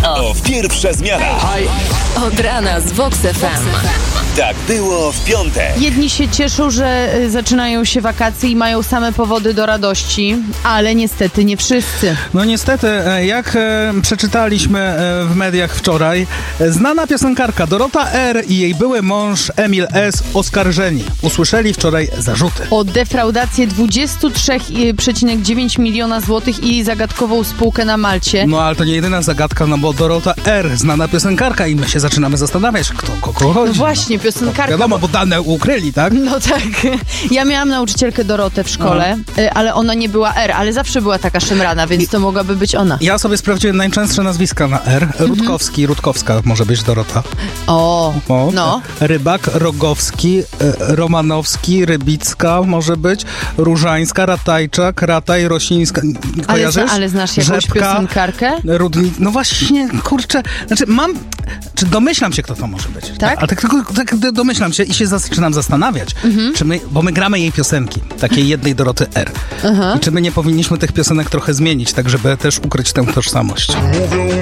o pierwsza zmiana. Od rana z Vox FM. Tak było w piątek. Jedni się cieszą, że zaczynają się wakacje i mają same powody do radości, ale niestety nie wszyscy. No niestety, jak przeczytaliśmy w mediach wczoraj, znana piosenkarka Dorota R. i jej były mąż Emil S. oskarżeni. Usłyszeli wczoraj zarzuty. O defraudację 23,9 miliona złotych i zagadkową spółkę na Malcie. No ale to nie jedyna zagadka, no bo Dorota R. znana piosenkarka i my się zaczynamy zastanawiać, kto kogo chodzi. No właśnie, piosenkarka. Wiadomo, bo dane ukryli, tak? No tak. Ja miałam nauczycielkę Dorotę w szkole, ale ona nie była R, ale zawsze była taka szemrana, więc to mogłaby być ona. Ja sobie sprawdziłem najczęstsze nazwiska na R. Rutkowski, Rutkowska może być Dorota. O, no. Rybak, Rogowski, Romanowski, Rybicka może być, Różańska, Ratajczak, Rataj, Rosińska. Kojarzysz? Ale znasz jakąś piosenkarkę? Rudnik. No właśnie, kurczę, znaczy domyślam się, kto to może być. Tak? Ale tak domyślam się i się zaczynam zastanawiać, czy my, bo my gramy jej piosenki, takiej jednej Doroty R. I czy my nie powinniśmy tych piosenek trochę zmienić, tak żeby też ukryć tę tożsamość. Mówią